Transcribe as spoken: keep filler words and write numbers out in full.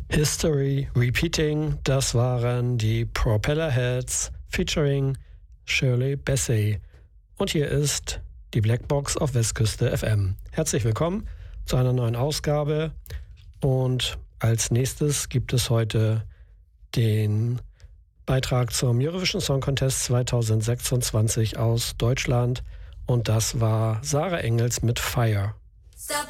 History Repeating, das waren die Propellerheads featuring Shirley Bassey. Und hier ist die Blackbox auf Westküste F M. Herzlich willkommen zu einer neuen Ausgabe. Und als nächstes gibt es heute den Beitrag zum Eurovision Song Contest zwanzig sechsundzwanzig aus Deutschland. Und das war Sarah Engels mit Fire. Stop.